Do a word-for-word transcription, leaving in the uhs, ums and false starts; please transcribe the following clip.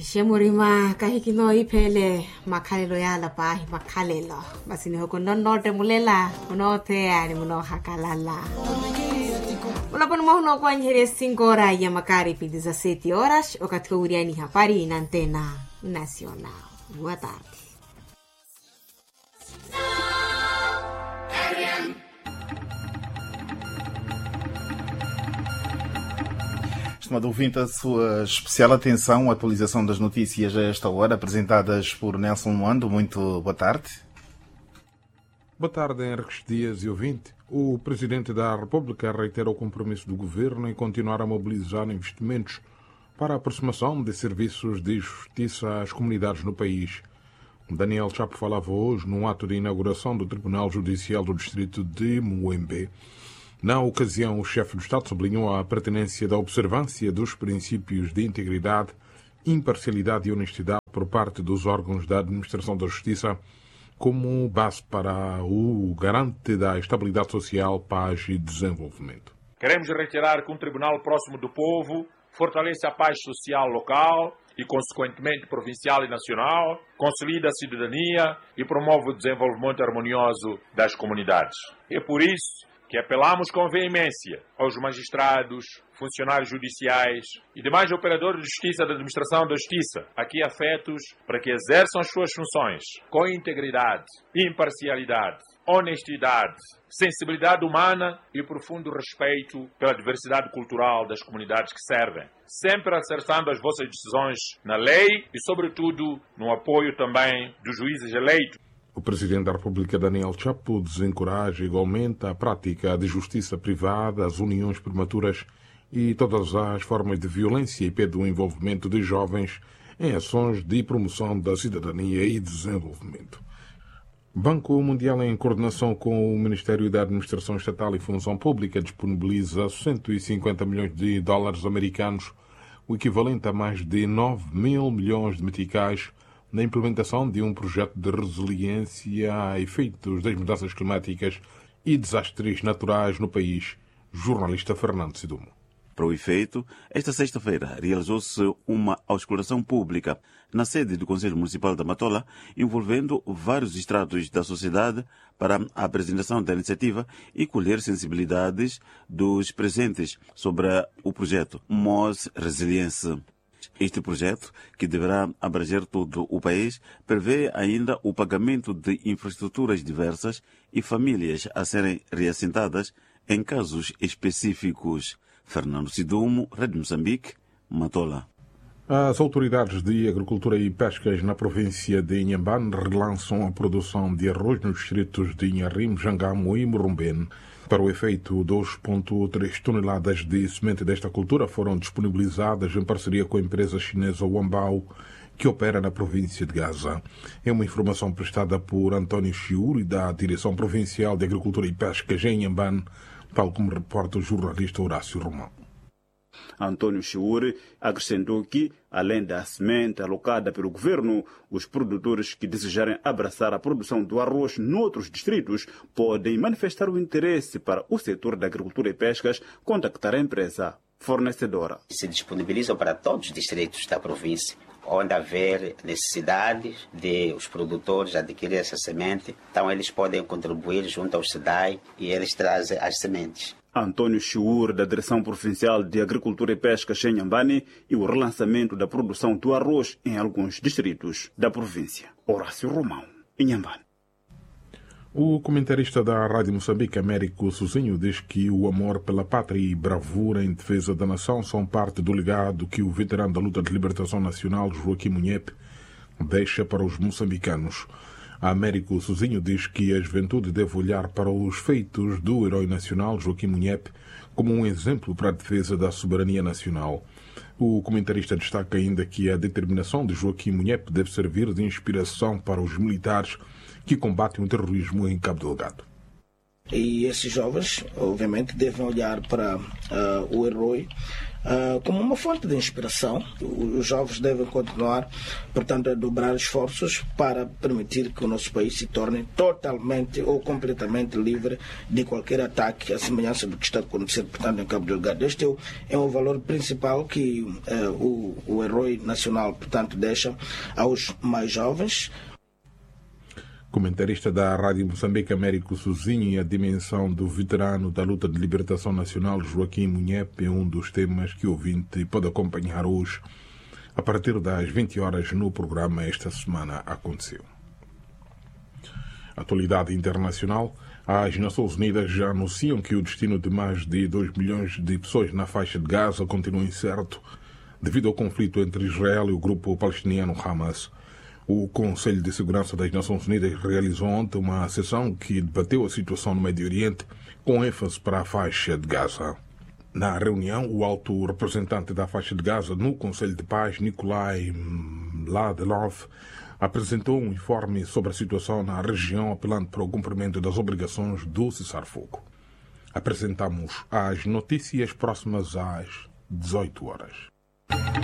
Shemurima kahikino ipele makalelo yala pa makalelo basi ni hoko nonote mulela munote ani muno hakalala. Unapono mahuno kwa nyere cinco horas ya makari pi dezessete horas o katika uriani hapari na antena nacional. Boa tarde. Estimado ouvinte, a sua especial atenção, a atualização das notícias a esta hora, apresentadas por Nelson Moando. Muito boa tarde. Boa tarde, Henriques Dias e ouvinte. O Presidente da República reitera o compromisso do Governo em continuar a mobilizar investimentos para a aproximação de serviços de justiça às comunidades no país. Daniel Chapo falava hoje num ato de inauguração do Tribunal Judicial do Distrito de Muembe. Na ocasião, o chefe do Estado sublinhou a pertinência da observância dos princípios de integridade, imparcialidade e honestidade por parte dos órgãos da administração da justiça como base para o garante da estabilidade social, paz e desenvolvimento. Queremos reiterar que um tribunal próximo do povo fortalece a paz social local e, consequentemente, provincial e nacional, consolida a cidadania e promove o desenvolvimento harmonioso das comunidades. É por isso que apelamos com veemência aos magistrados, funcionários judiciais e demais operadores de justiça da administração da justiça, aqui afetos, para que exerçam as suas funções com integridade, imparcialidade, honestidade, sensibilidade humana e profundo respeito pela diversidade cultural das comunidades que servem, sempre acertando as vossas decisões na lei e, sobretudo, no apoio também dos juízes eleitos. O Presidente da República, Daniel Chapo, desencoraja igualmente a prática de justiça privada, as uniões prematuras e todas as formas de violência e pede o envolvimento de jovens em ações de promoção da cidadania e desenvolvimento. Banco Mundial, em coordenação com o Ministério da Administração Estatal e Função Pública, disponibiliza cento e cinquenta milhões de dólares americanos, o equivalente a mais de nove mil milhões de meticais, na implementação de um projeto de resiliência a efeitos das mudanças climáticas e desastres naturais no país. Jornalista Fernando Sidumo. Para o efeito, esta sexta-feira realizou-se uma auscultação pública na sede do Conselho Municipal da Matola, envolvendo vários estratos da sociedade para a apresentação da iniciativa e colher sensibilidades dos presentes sobre o projeto M O S Resiliência. Este projeto, que deverá abranger todo o país, prevê ainda o pagamento de infraestruturas diversas e famílias a serem reassentadas em casos específicos. Fernando Sidumo, Rede Moçambique, Matola. As autoridades de agricultura e pescas na província de Inhambane relançam a produção de arroz nos distritos de Inharim, Jangamo e Morumbene. Para o efeito, dois vírgula três toneladas de semente desta cultura foram disponibilizadas em parceria com a empresa chinesa Wambao, que opera na província de Gaza. É uma informação prestada por António Chiuri, da Direção Provincial de Agricultura e Pescas em Inhambane, tal como reporta o jornalista Horácio Romão. António Chiuri acrescentou que, além da semente alocada pelo governo, os produtores que desejarem abraçar a produção do arroz noutros distritos podem manifestar o interesse para o setor da agricultura e pescas contactar a empresa fornecedora. Se disponibilizam para todos os distritos da província, onde haver necessidade de os produtores adquirir essa semente, então eles podem contribuir junto ao SEDAI e eles trazem as sementes. António Chiur, da Direção Provincial de Agricultura e Pesca em Inhambane, e o relançamento da produção do arroz em alguns distritos da província. Horácio Romão, Inhambane. O comentarista da Rádio Moçambique, Américo Sozinho, diz que o amor pela pátria e bravura em defesa da nação são parte do legado que o veterano da luta de libertação nacional, Joaquim Munhepe, deixa para os moçambicanos. Américo Sozinho diz que a juventude deve olhar para os feitos do herói nacional, Joaquim Munhepe, como um exemplo para a defesa da soberania nacional. O comentarista destaca ainda que a determinação de Joaquim Munhepe deve servir de inspiração para os militares que combatem o terrorismo em Cabo Delgado. E esses jovens, obviamente, devem olhar para uh, o herói uh, como uma fonte de inspiração. Os jovens devem continuar, portanto, a dobrar esforços para permitir que o nosso país se torne totalmente ou completamente livre de qualquer ataque, à semelhança do que está a acontecer, portanto, em Cabo Delgado. Este é o, é o valor principal que uh, o, o herói nacional, portanto, deixa aos mais jovens. Comentarista da Rádio Moçambique, Américo Sozinho, e a dimensão do veterano da luta de libertação nacional, Joaquim Munhepe, é um dos temas que o ouvinte pode acompanhar hoje, a partir das vinte horas, no programa Esta Semana Aconteceu. Atualidade internacional. As Nações Unidas já anunciam que o destino de mais de dois milhões de pessoas na faixa de Gaza continua incerto devido ao conflito entre Israel e o grupo palestiniano Hamas. O Conselho de Segurança das Nações Unidas realizou ontem uma sessão que debateu a situação no Médio Oriente, com ênfase para a faixa de Gaza. Na reunião, o alto representante da faixa de Gaza no Conselho de Paz, Nikolai Mladenov, apresentou um informe sobre a situação na região, apelando para o cumprimento das obrigações do cessar-fogo. Apresentamos as notícias próximas às dezoito horas.